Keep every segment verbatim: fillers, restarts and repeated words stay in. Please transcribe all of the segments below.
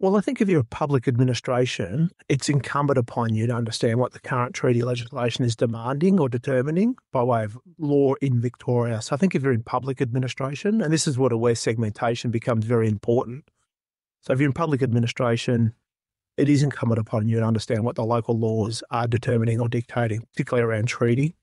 Well, I think if you're a public administration, it's incumbent upon you to understand what the current treaty legislation is demanding or determining by way of law in Victoria. So I think if you're in public administration, and this is what where segmentation becomes very important. So if you're in public administration, it is incumbent upon you to understand what the local laws are determining or dictating, particularly around treaty.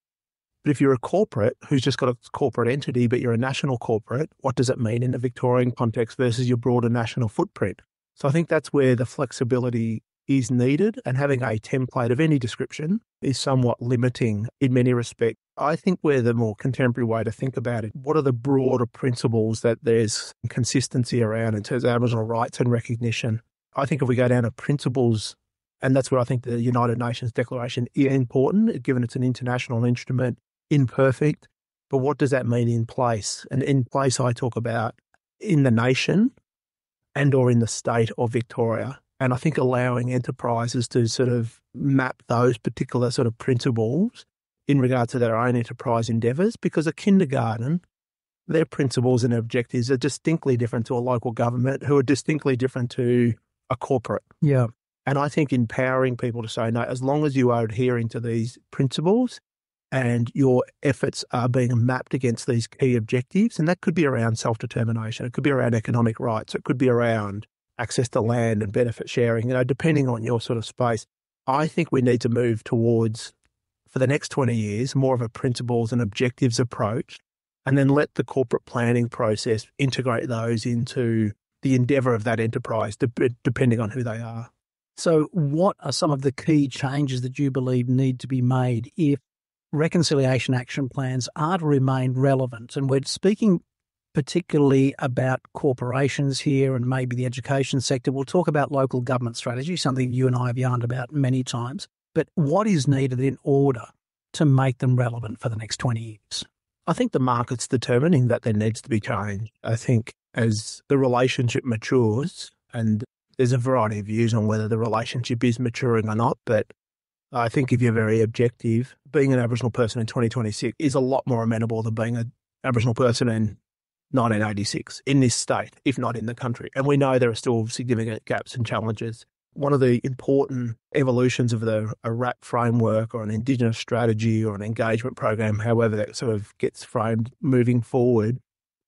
But if you're a corporate who's just got a corporate entity, but you're a national corporate, what does it mean in the Victorian context versus your broader national footprint? So I think that's where the flexibility is needed, and having a template of any description is somewhat limiting in many respects. I think we're the more contemporary way to think about it. What are the broader principles that there's consistency around in terms of Aboriginal rights and recognition? I think if we go down to principles, and that's where I think the United Nations Declaration is important, given it's an international instrument, imperfect, but what does that mean in place? And in place I talk about in the nation and or in the state of Victoria. And I think allowing enterprises to sort of map those particular sort of principles in regard to their own enterprise endeavours, because a kindergarten, their principles and objectives are distinctly different to a local government, who are distinctly different to a corporate. Yeah. And I think empowering people to say, no, as long as you are adhering to these principles and your efforts are being mapped against these key objectives, and that could be around self-determination, it could be around economic rights, it could be around access to land and benefit sharing, you know, depending on your sort of space. I think we need to move towards, for the next twenty years, more of a principles and objectives approach, and then let the corporate planning process integrate those into the endeavour of that enterprise, de- depending on who they are. So what are some of the key changes that you believe need to be made if reconciliation action plans are to remain relevant? And we're speaking particularly about corporations here and maybe the education sector. We'll talk about local government strategy, something you and I have yarned about many times. But what is needed in order to make them relevant for the next twenty years? I think the market's determining that there needs to be change. I think as the relationship matures, and there's a variety of views on whether the relationship is maturing or not, but I think if you're very objective, being an Aboriginal person in twenty twenty-six is a lot more amenable than being an Aboriginal person in nineteen eighty-six in this state, if not in the country. And we know there are still significant gaps and challenges. One of the important evolutions of the a R A P framework or an Indigenous strategy or an engagement program, however that sort of gets framed moving forward,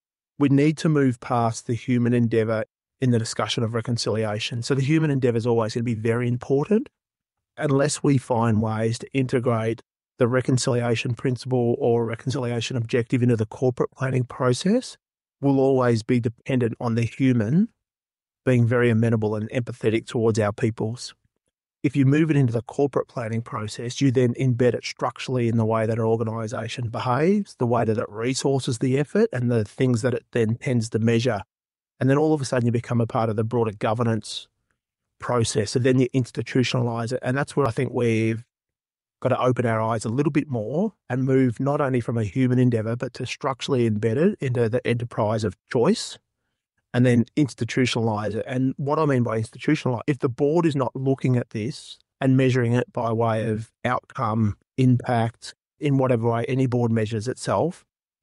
we need to move past the human endeavour in the discussion of reconciliation. So the human endeavour is always going to be very important unless we find ways to integrate the reconciliation principle or reconciliation objective into the corporate planning process. We'll always be dependent on the human being very amenable and empathetic towards our peoples. If you move it into the corporate planning process, you then embed it structurally in the way that an organisation behaves, the way that it resources the effort and the things that it then tends to measure. And then all of a sudden you become a part of the broader governance process, and then you institutionalise it. And that's where I think we've got to open our eyes a little bit more and move not only from a human endeavour, but to structurally embed it into the enterprise of choice and then institutionalise it. And what I mean by institutionalise, if the board is not looking at this and measuring it by way of outcome, impact, in whatever way any board measures itself,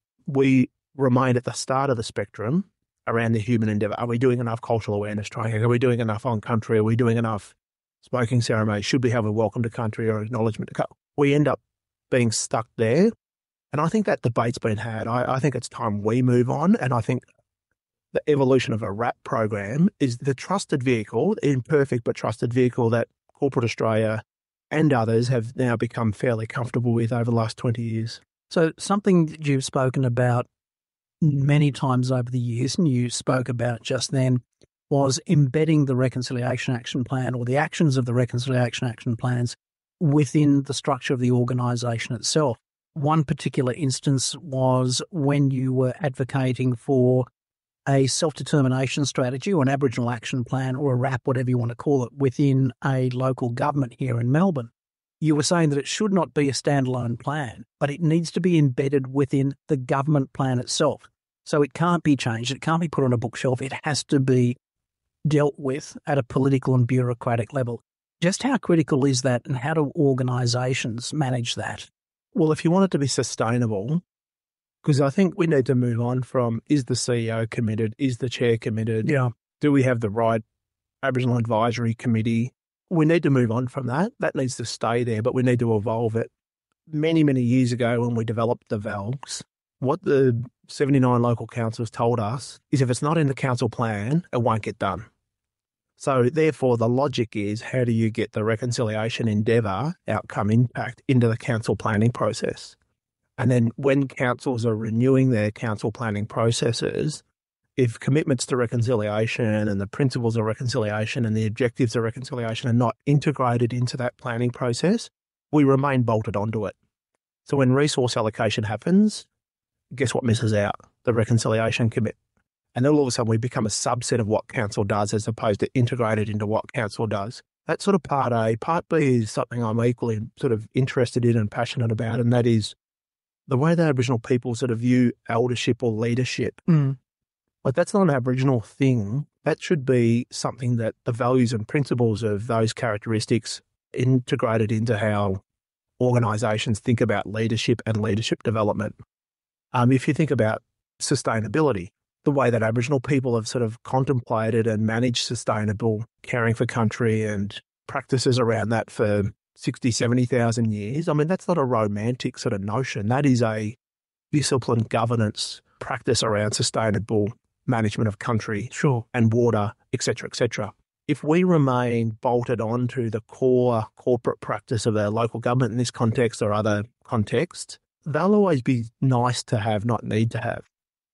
we remain at the start of the spectrum around the human endeavour. Are we doing enough cultural awareness training? Are we doing enough on country? Are we doing enough smoking ceremony? Should we have a welcome to country or acknowledgement to country? We end up being stuck there. And I think that debate's been had. I, I think it's time we move on. And I think the evolution of a R A P program is the trusted vehicle, imperfect but trusted vehicle that corporate Australia and others have now become fairly comfortable with over the last twenty years. So something that you've spoken about many times over the years, and you spoke about just then, was embedding the Reconciliation Action Plan or the actions of the Reconciliation Action Plans within the structure of the organisation itself. One particular instance was when you were advocating for a self-determination strategy or an Aboriginal action plan or a R A P, whatever you want to call it, within a local government here in Melbourne. You were saying that it should not be a standalone plan, but it needs to be embedded within the government plan itself. So it can't be changed. It can't be put on a bookshelf. It has to be dealt with at a political and bureaucratic level. Just how critical is that, and how do organisations manage that? Well, if you want it to be sustainable, because I think we need to move on from, is the C E O committed? Is the chair committed? Yeah. Do we have the right Aboriginal Advisory Committee. We need to move on from that. That needs to stay there, but we need to evolve it. Many, many years ago when we developed the V A L Gs, what the seventy-nine local councils told us is if it's not in the council plan, it won't get done. So therefore, the logic is how do you get the reconciliation endeavour outcome impact into the council planning process? And then when councils are renewing their council planning processes, if commitments to reconciliation and the principles of reconciliation and the objectives of reconciliation are not integrated into that planning process, we remain bolted onto it. So when resource allocation happens, guess what misses out? The reconciliation commit. And then all of a sudden we become a subset of what council does as opposed to integrated into what council does. That's sort of part A. Part B is something I'm equally sort of interested in and passionate about, and that is the way the Aboriginal people sort of view eldership or leadership. Mm. Like that's not an Aboriginal thing. That should be something that the values and principles of those characteristics integrated into how organisations think about leadership and leadership development. Um, if you think about sustainability, the way that Aboriginal people have sort of contemplated and managed sustainable caring for country and practices around that for sixty, seventy thousand years, I mean, that's not a romantic sort of notion. That is a disciplined governance practice around sustainable management of country Sure. and water, et cetera, et cetera. If we remain bolted on to the core corporate practice of our local government in this context or other contexts, they'll always be nice to have, not need to have.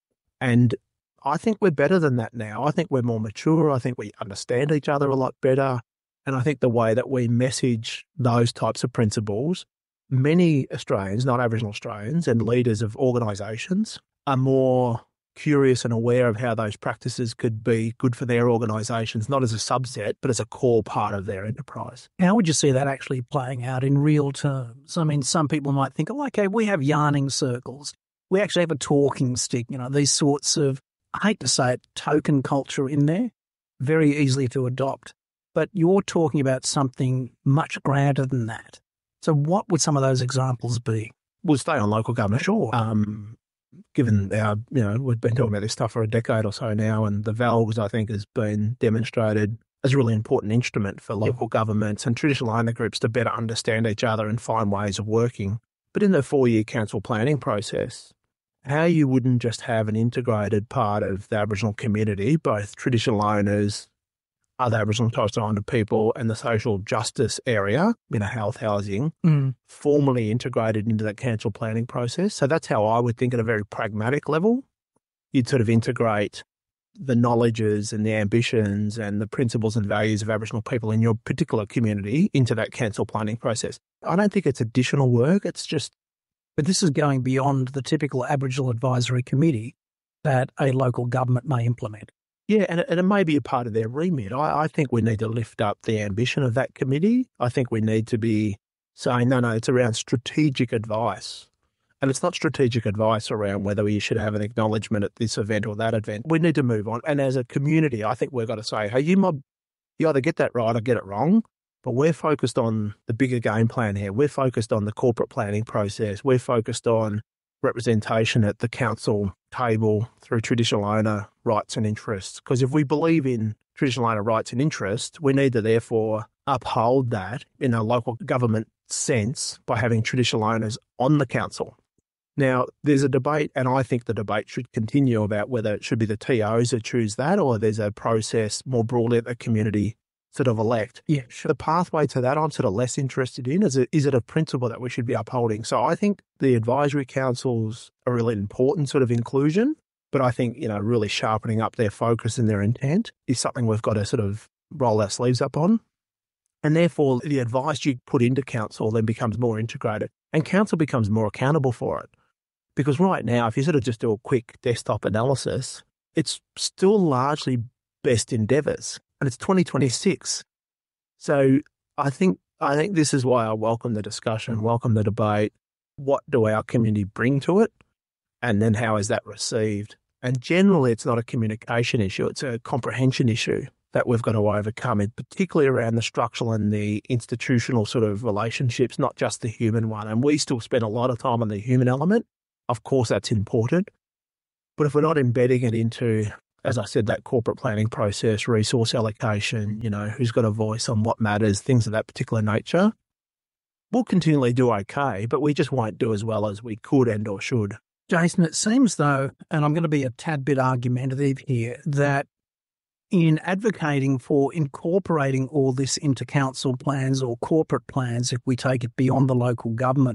And I think we're better than that now. I think we're more mature. I think we understand each other a lot better. And I think the way that we message those types of principles, many Australians, not Aboriginal Australians, and leaders of organisations are more curious and aware of how those practices could be good for their organisations, not as a subset, but as a core part of their enterprise. How would you see that actually playing out in real terms? I mean, some people might think, oh, okay, we have yarning circles. We actually have a talking stick, you know, these sorts of, I hate to say it, token culture in there, very easily to adopt. But you're talking about something much grander than that. So what would some of those examples be? We'll stay on local government. Sure. Um, given our, you know, we've been talking about this stuff for a decade or so now, and the V A L Gs, I think, has been demonstrated as a really important instrument for local governments and traditional owner groups to better understand each other and find ways of working. But in the four-year council planning process, how you wouldn't just have an integrated part of the Aboriginal community, both traditional owners, other Aboriginal and Torres Strait Islander people, and the social justice area, you know, health, housing, Mm. formally integrated into that council planning process. So that's how I would think at a very pragmatic level. You'd sort of integrate the knowledges and the ambitions and the principles and values of Aboriginal people in your particular community into that council planning process. I don't think it's additional work. It's just... But this is going beyond the typical Aboriginal Advisory Committee that a local government may implement. Yeah, and it, and it may be a part of their remit. I, I think we need to lift up the ambition of that committee. I think we need to be saying, no, no, it's around strategic advice. And it's not strategic advice around whether we should have an acknowledgement at this event or that event. We need to move on. And as a community, I think we've got to say, hey, you mob, you either get that right or get it wrong. But we're focused on the bigger game plan here. We're focused on the corporate planning process. We're focused on representation at the council table through traditional owner rights and interests. Because if we believe in traditional owner rights and interests, we need to therefore uphold that in a local government sense by having traditional owners on the council. Now, there's a debate, and I think the debate should continue about whether it should be the T Os that choose that or there's a process more broadly at the community sort of elect. Yeah, sure. The pathway to that I'm sort of less interested in. Is it, is it a principle that we should be upholding? So I think the advisory councils are really important sort of inclusion, but I think, you know, really sharpening up their focus and their intent is something we've got to sort of roll our sleeves up on. And therefore, the advice you put into council then becomes more integrated and council becomes more accountable for it. Because right now, if you sort of just do a quick desktop analysis, it's still largely best endeavours. And it's twenty twenty-six. So I think I think this is why I welcome the discussion, welcome the debate. What do our community bring to it? And then how is that received? And generally, it's not a communication issue. It's a comprehension issue that we've got to overcome, and particularly around the structural and the institutional sort of relationships, not just the human one. And we still spend a lot of time on the human element. Of course, that's important. But if we're not embedding it into as I said, that corporate planning process, resource allocation, you know, who's got a voice on what matters, things of that particular nature, we'll continually do okay, but we just won't do as well as we could and or should. Jason, it seems though, and I'm going to be a tad bit argumentative here, that in advocating for incorporating all this into council plans or corporate plans, if we take it beyond the local government,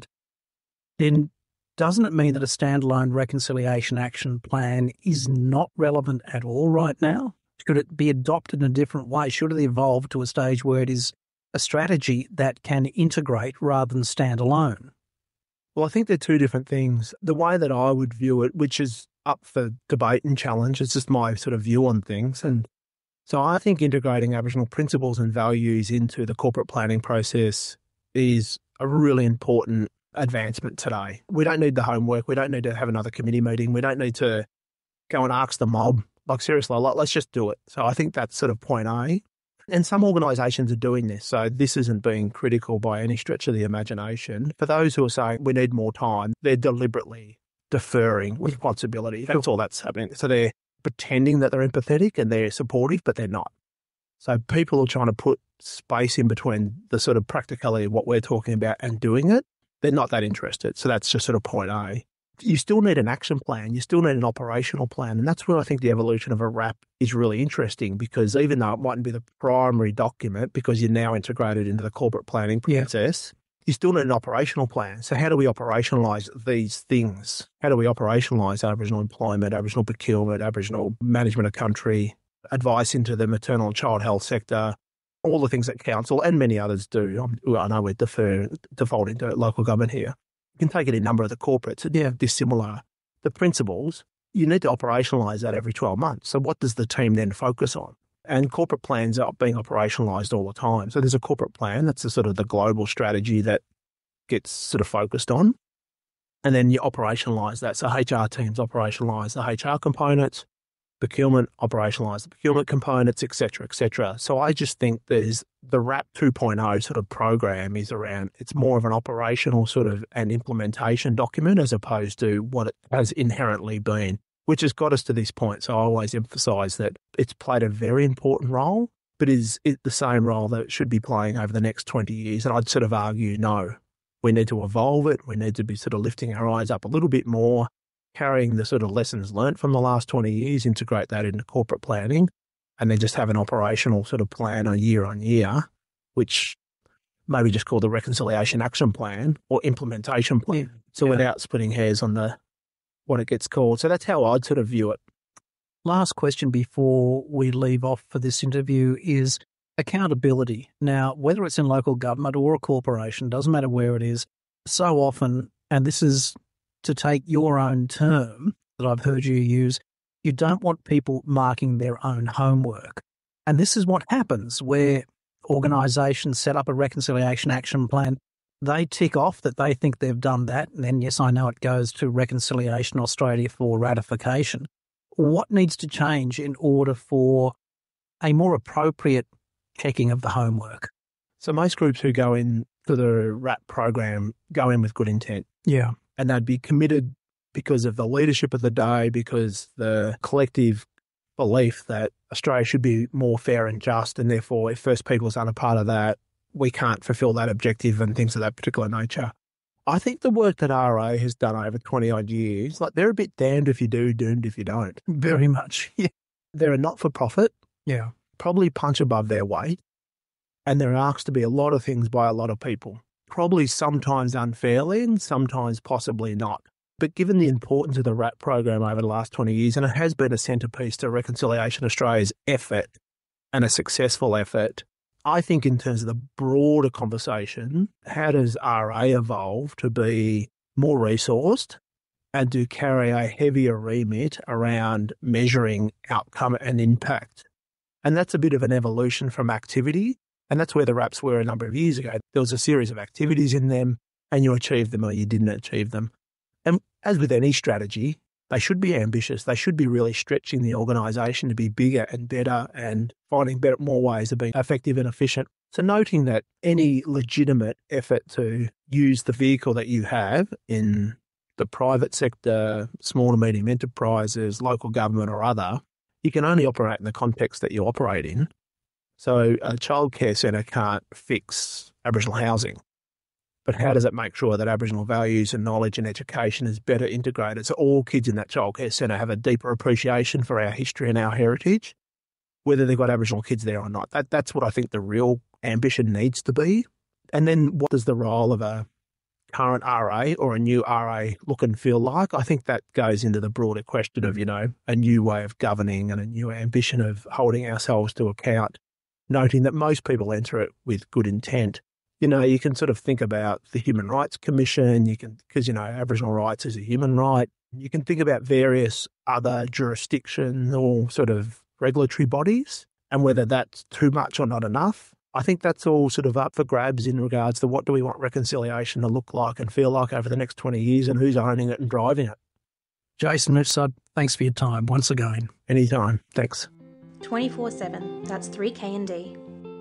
then doesn't it mean that a standalone reconciliation action plan is not relevant at all right now? Should it be adopted in a different way? Should it evolve to a stage where it is a strategy that can integrate rather than stand alone? Well, I think they're two different things. The way that I would view it, which is up for debate and challenge, it's just my sort of view on things. And so I think integrating Aboriginal principles and values into the corporate planning process is a really important advancement today. We don't need the homework. We don't need to have another committee meeting. We don't need to go and ask the mob. Like, seriously, let's just do it. So I think that's sort of point A. And some organisations are doing this. So this isn't being critical by any stretch of the imagination. For those who are saying we need more time, they're deliberately deferring responsibility. That's all that's happening. So they're pretending that they're empathetic and they're supportive, but they're not. So people are trying to put space in between the sort of practicality of what we're talking about and doing it. They're not that interested. So that's just sort of point A. You still need an action plan. You still need an operational plan. And that's where I think the evolution of a R A P is really interesting, because even though it mightn't be the primary document because you're now integrated into the corporate planning process, yeah, you still need an operational plan. So how do we operationalise these things? How do we operationalise Aboriginal employment, Aboriginal procurement, Aboriginal management of country, advice into the maternal and child health sector, all the things that council and many others do? I know we're defer, defaulting to local government here. You can take it in a number of the corporates, yeah, dissimilar. The principles, you need to operationalise that every twelve months. So what does the team then focus on? And corporate plans are being operationalised all the time. So there's a corporate plan, that's the sort of the global strategy that gets sort of focused on. And then you operationalise that. So H R teams operationalise the H R components, procurement operationalise the procurement components, et cetera, et cetera. So I just think there's the R A P two point oh sort of program is around, it's more of an operational sort of an implementation document as opposed to what it has inherently been, which has got us to this point. So I always emphasise that it's played a very important role, but is it the same role that it should be playing over the next twenty years? And I'd sort of argue, no, we need to evolve it. We need to be sort of lifting our eyes up a little bit more, carrying the sort of lessons learnt from the last twenty years, integrate that into corporate planning, and then just have an operational sort of plan on year on year, which maybe just called the Reconciliation Action Plan or Implementation Plan. Yeah. So yeah, without splitting hairs on the what it gets called. So that's how I'd sort of view it. Last question before we leave off for this interview is accountability. Now, whether it's in local government or a corporation, doesn't matter where it is, so often, and this is to take your own term that I've heard you use, you don't want people marking their own homework. And this is what happens where organisations set up a reconciliation action plan. They tick off that they think they've done that. And then, yes, I know it goes to Reconciliation Australia for ratification. What needs to change in order for a more appropriate checking of the homework? So most groups who go in for the R A P program go in with good intent. Yeah. And they'd be committed because of the leadership of the day, because the collective belief that Australia should be more fair and just, and therefore if First Peoples aren't a part of that, we can't fulfil that objective and things of that particular nature. I think the work that R A has done over twenty-odd years, like they're a bit damned if you do, doomed if you don't. Very much. Yeah. They're a not-for-profit. Yeah. Probably punch above their weight. And they're asked to be a lot of things by a lot of people. Probably sometimes unfairly and sometimes possibly not. But given the importance of the R A P program over the last twenty years, and it has been a centrepiece to Reconciliation Australia's effort and a successful effort, I think in terms of the broader conversation, how does R A evolve to be more resourced and to carry a heavier remit around measuring outcome and impact? And that's a bit of an evolution from activity. And that's where the R A Ps were a number of years ago. There was a series of activities in them and you achieved them or you didn't achieve them. And as with any strategy, they should be ambitious. They should be really stretching the organisation to be bigger and better and finding better, more ways of being effective and efficient. So noting that any legitimate effort to use the vehicle that you have in the private sector, small to medium enterprises, local government or other, you can only operate in the context that you operate in. So a childcare centre can't fix Aboriginal housing. But how does it make sure that Aboriginal values and knowledge and education is better integrated so all kids in that childcare centre have a deeper appreciation for our history and our heritage, whether they've got Aboriginal kids there or not? That That's what I think the real ambition needs to be. And then what does the role of a current R A or a new R A look and feel like? I think that goes into the broader question of, you know, a new way of governing and a new ambition of holding ourselves to account, noting that most people enter it with good intent. You know, you can sort of think about the Human Rights Commission, you can, because, you know, Aboriginal rights is a human right. You can think about various other jurisdictions or sort of regulatory bodies and whether that's too much or not enough. I think that's all sort of up for grabs in regards to what do we want reconciliation to look like and feel like over the next twenty years and who's owning it and driving it. Jason Mifsud, thanks for your time once again. Anytime. Thanks. twenty-four seven, that's three K and D.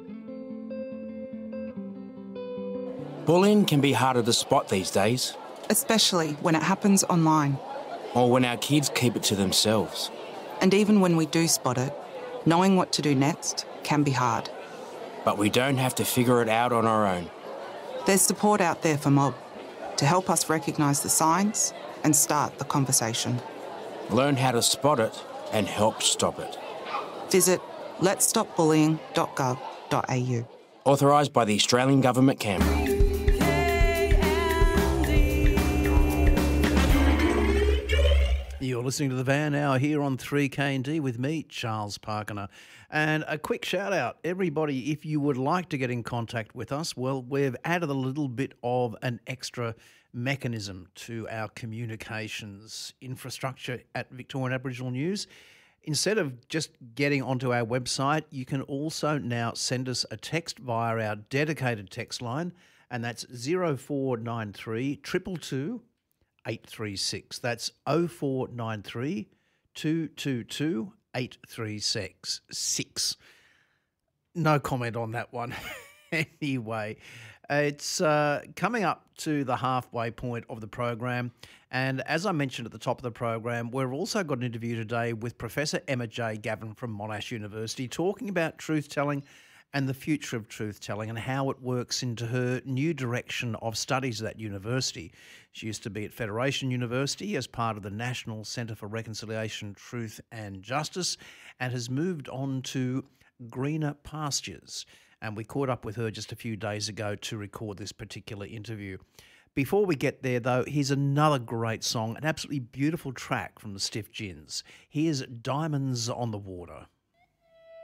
Bullying can be harder to spot these days. Especially when it happens online. Or when our kids keep it to themselves. And even when we do spot it, knowing what to do next can be hard. But we don't have to figure it out on our own. There's support out there for Mob to help us recognise the signs and start the conversation. Learn how to spot it and help stop it. Visit lets stop bullying dot gov dot a u. Authorised by the Australian Government, Canberra. You're listening to The Van Hour here on three K and D with me, Charles Parkiner. And a quick shout out, everybody, if you would like to get in contact with us, well, we've added a little bit of an extra mechanism to our communications infrastructure at Victorian Aboriginal News. Instead of just getting onto our website, you can also now send us a text via our dedicated text line, and that's zero four nine three, two two two, eight three six. That's oh four nine three, two two two, eight three six. No comment on that one. Anyway, it's uh, coming up to the halfway point of the program. And as I mentioned at the top of the program, we've also got an interview today with Professor Emma J. Gavin from Monash University talking about truth-telling and the future of truth-telling and how it works into her new direction of studies at that university. She used to be at Federation University as part of the National Centre for Reconciliation, Truth and Justice and has moved on to greener pastures. And we caught up with her just a few days ago to record this particular interview. Before we get there, though, here's another great song, an absolutely beautiful track from the Stiff Gins. Here's Diamonds on the Water.